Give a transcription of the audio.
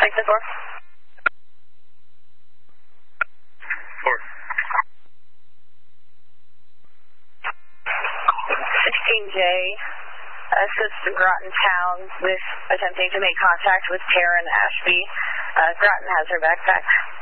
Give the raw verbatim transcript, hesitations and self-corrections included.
Take the four. Four. sixteen J, assist Groton Towns with attempting to make contact with Karen Ashby. Uh, Groton has her backpack.